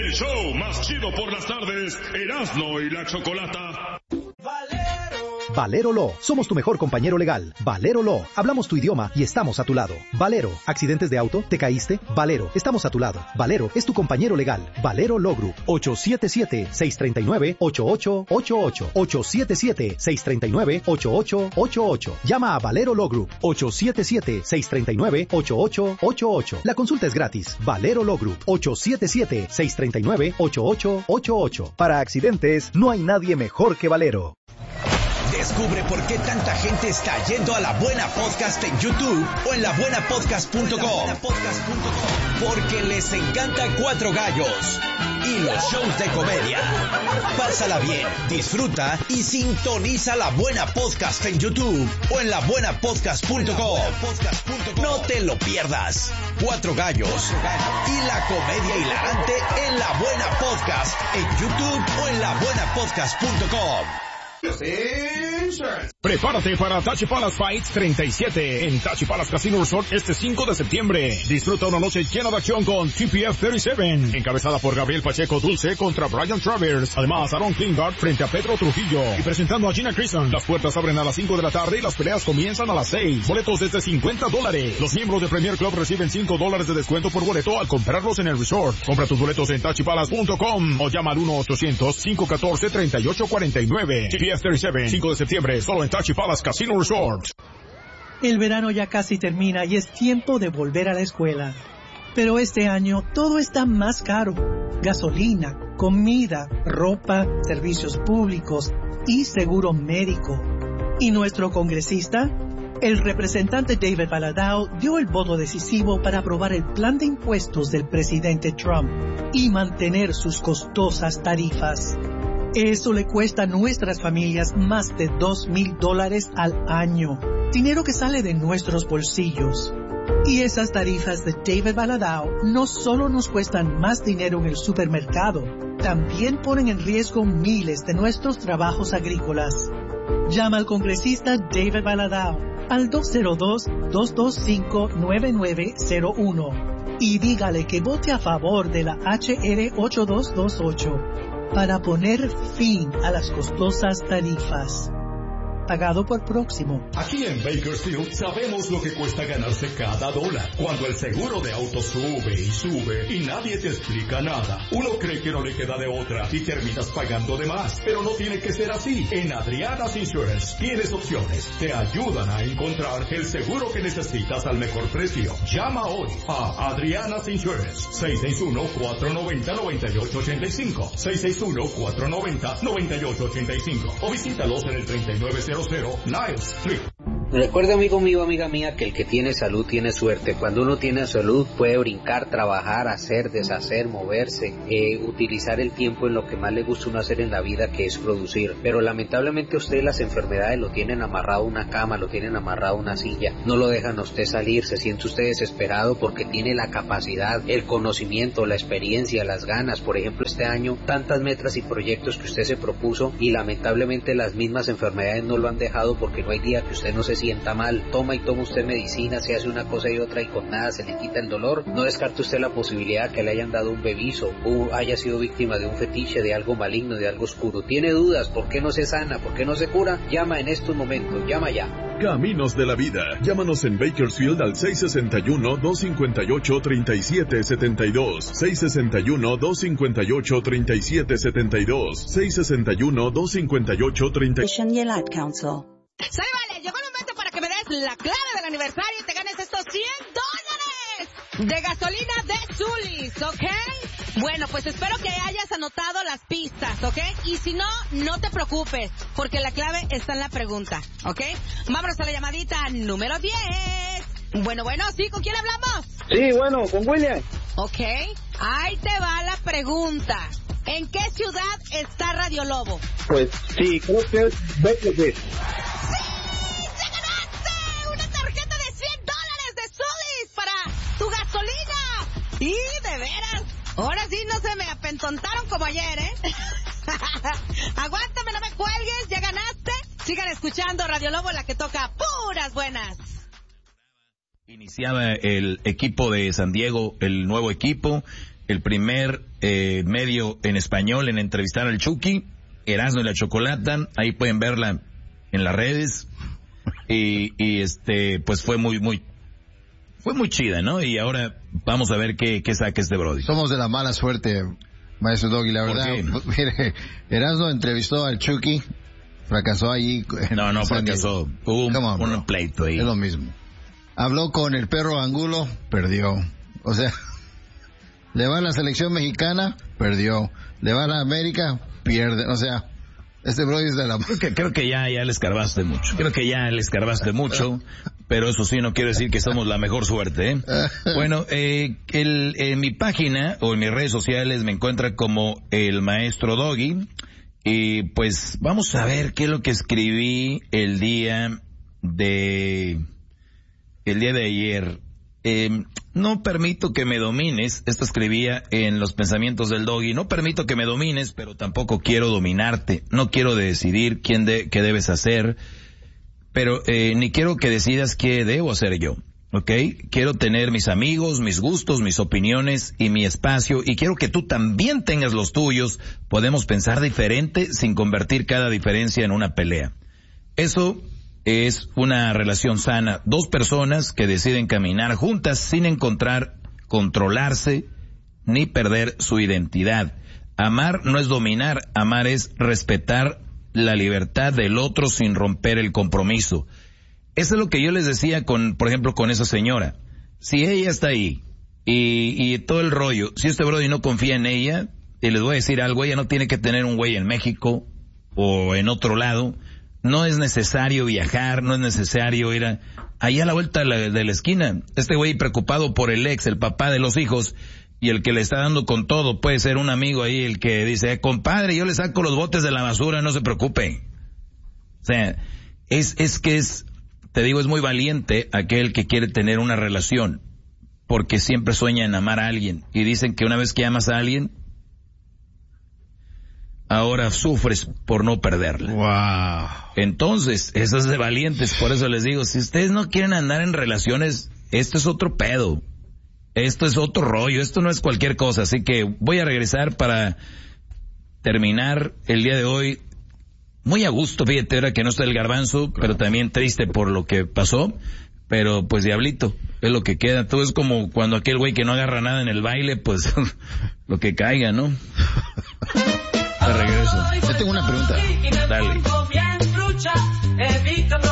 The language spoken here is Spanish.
El show más chido por las tardes, Erasmo y la Chocolata. Valero Law, somos tu mejor compañero legal. Valero Law, hablamos tu idioma y estamos a tu lado. Valero, accidentes de auto, ¿te caíste? Valero, estamos a tu lado. Valero es tu compañero legal. Valero Law Group, 877-639-8888. 877-639-8888. Llama a Valero Law Group, 877-639-8888. La consulta es gratis. Valero Law Group, 877-639-8888. Para accidentes, no hay nadie mejor que Valero. Descubre por qué tanta gente está yendo a La Buena Podcast en YouTube o en labuenapodcast.com. Porque les encanta Cuatro Gallos y los shows de comedia. Pásala bien, disfruta y sintoniza La Buena Podcast en YouTube o en labuenapodcast.com. No te lo pierdas. Cuatro Gallos y la comedia hilarante en La Buena Podcast en YouTube o en labuenapodcast.com. Prepárate para Tachi Palace Fights 37 en Tachi Palace Casino Resort este 5 de septiembre. Disfruta una noche llena de acción con TPF 37, encabezada por Gabriel Pacheco Dulce contra Brian Travers. Además, Aaron Klingard frente a Pedro Trujillo. Y presentando a Gina Grison. Las puertas abren a las 5 de la tarde y las peleas comienzan a las 6. Boletos desde $50. Los miembros de Premier Club reciben $5 de descuento por boleto al comprarlos en el resort. Compra tus boletos en tachipalace.com o llama al 1-800-514-3849. TPF 37, 5 de septiembre, solo en Tachi Palace Casino Resort. El verano ya casi termina y es tiempo de volver a la escuela. Pero este año todo está más caro. Gasolina, comida, ropa, servicios públicos y seguro médico. ¿Y nuestro congresista? El representante David Valadao dio el voto decisivo para aprobar el plan de impuestos del presidente Trump y mantener sus costosas tarifas. Eso le cuesta a nuestras familias más de $2,000 al año, dinero que sale de nuestros bolsillos. Y esas tarifas de David Valadao no solo nos cuestan más dinero en el supermercado, también ponen en riesgo miles de nuestros trabajos agrícolas. Llama al congresista David Valadao al 202-225-9901 y dígale que vote a favor de la HR 8228 para poner fin a las costosas tarifas. Pagado por Próximo. Aquí en Bakersfield sabemos lo que cuesta ganarse cada dólar. Cuando el seguro de auto sube y sube y nadie te explica nada, uno cree que no le queda de otra y terminas pagando de más. Pero no tiene que ser así. En Adriana's Insurance tienes opciones. Te ayudan a encontrar el seguro que necesitas al mejor precio. Llama hoy a Adriana's Insurance. 661-490-9885. 661-490-9885. O visítalos en el 3900 Niles Street. Recuerda, amigo mío, amiga mía, que el que tiene salud tiene suerte. Cuando uno tiene salud puede brincar, trabajar, hacer, deshacer, moverse, utilizar el tiempo en lo que más le gusta uno hacer en la vida, que es producir. Pero lamentablemente usted las enfermedades lo tienen amarrado a una cama, lo tienen amarrado a una silla, no lo dejan a usted salir, se siente usted desesperado porque tiene la capacidad, el conocimiento, la experiencia, las ganas. Por ejemplo, este año, tantas metas y proyectos que usted se propuso y lamentablemente las mismas enfermedades no lo han dejado porque no hay día que usted no se sienta mal. Toma usted medicina, se hace una cosa y otra y con nada se le quita el dolor. No descarte usted la posibilidad que le hayan dado un bebizo o haya sido víctima de un fetiche, de algo maligno, de algo oscuro. ¿Tiene dudas? ¿Por qué no se sana? ¿Por qué no se cura? Llama en estos momentos, llama ya. Caminos de la Vida. Llámanos en Bakersfield al 661-258-3772. 661-258-3772. 661-258-3772. Y el Ad Council. Sale, vale, llegó el momento para que me des la clave del aniversario y te ganes estos $100 de gasolina de Zulis, ¿ok? Bueno, pues espero que hayas anotado las pistas, ¿ok? Y si no, no te preocupes, porque la clave está en la pregunta, ¿ok? Vámonos a la llamadita número 10. Bueno, ¿sí? ¿Con quién hablamos? Sí, bueno, con William. Ok, ahí te va la pregunta. ¿En qué ciudad está Radio Lobo? Pues sí, creo que es Bakersfield. Y de veras, ahora sí no se me apentontaron como ayer, ¿eh? Aguántame, no me cuelgues, ya ganaste. Sigan escuchando Radio Lobo, la que toca puras buenas. Iniciaba el equipo de San Diego, el nuevo equipo. el primer medio en español en entrevistar al Chucky, Erasmo y la Chocolata, ahí pueden verla en las redes, y pues fue muy chida, ¿no? Y ahora vamos a ver qué saca este brody. Somos de la mala suerte, maestro Doggy, la verdad. Mire, Erasmo entrevistó al Chucky, fracasó allí. No fracasó, hubo un pleito ahí. Es lo mismo. Habló con el perro Angulo, perdió. O sea, le va a la selección mexicana, perdió. Le va a la América, pierde. O sea, este brody es de la... Creo que ya le escarbaste mucho. Pero eso sí, no quiero decir que somos la mejor suerte, ¿eh? Bueno, en mi página o en mis redes sociales me encuentra como el maestro Doggy. Y pues vamos a ver qué es lo que escribí el día de ayer. No permito que me domines. Esto escribía en los pensamientos del Doggy. No permito que me domines, pero tampoco quiero dominarte. No quiero decidir qué debes hacer. Pero ni quiero que decidas qué debo hacer yo, ¿ok? Quiero tener mis amigos, mis gustos, mis opiniones y mi espacio, y quiero que tú también tengas los tuyos. Podemos pensar diferente sin convertir cada diferencia en una pelea. Eso es una relación sana. Dos personas que deciden caminar juntas sin controlarse ni perder su identidad. Amar no es dominar, amar es respetar la libertad del otro sin romper el compromiso. Eso es lo que yo les decía por ejemplo, con esa señora. Si ella está ahí y todo el rollo, si este brody no confía en ella, y les voy a decir algo, ella no tiene que tener un güey en México o en otro lado. No es necesario viajar, no es necesario ir allá a la vuelta de la esquina. Este güey preocupado por el ex, el papá de los hijos, y el que le está dando con todo puede ser un amigo ahí, el que dice, compadre, yo le saco los botes de la basura, no se preocupe. O sea, te digo, es muy valiente aquel que quiere tener una relación, porque siempre sueña en amar a alguien. Y dicen que una vez que amas a alguien, ahora sufres por no perderla. Wow. Entonces, eso es de valientes. Por eso les digo, si ustedes no quieren andar en relaciones, esto es otro pedo. Esto es otro rollo, esto no es cualquier cosa. Así que voy a regresar para terminar el día de hoy muy a gusto. Fíjate, ahora que no está el Garbanzo, pero también triste por lo que pasó. Pero pues diablito, es lo que queda. Todo es como cuando aquel güey que no agarra nada en el baile, pues lo que caiga, ¿no? Te regreso. Yo tengo una pregunta. Dale.